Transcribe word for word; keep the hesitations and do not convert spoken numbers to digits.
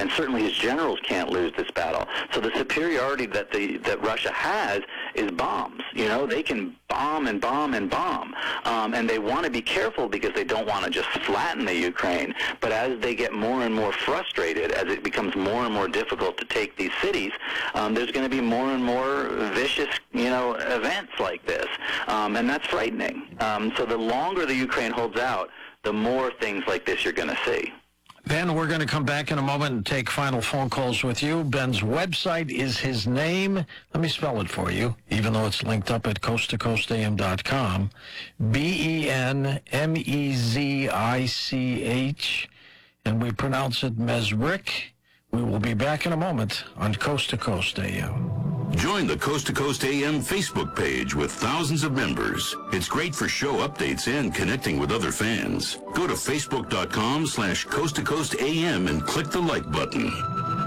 and certainly his generals can't lose this battle. So the superiority that the that Russia has is bombs. You know, they can bomb and bomb and bomb, um, and they want to be careful because they don't want to just flatten the Ukraine. But as they get more and more frustrated, as it becomes more and more difficult to take these cities, um, there's going to be more and more vicious, you know, events like this, um, and that's frightening. Um, so the longer the Ukraine holds out, the more things like this you're going to see. Ben, we're going to come back in a moment and take final phone calls with you. Ben's website is his name. Let me spell it for you, even though it's linked up at coast to coast a m dot com. B E N M E Z I C H, and we pronounce it Mesrick. We will be back in a moment on Coast to Coast A M. Join the Coast to Coast A M Facebook page with thousands of members. It's great for show updates and connecting with other fans. Go to facebook dot com slash coast to coast A M and click the like button.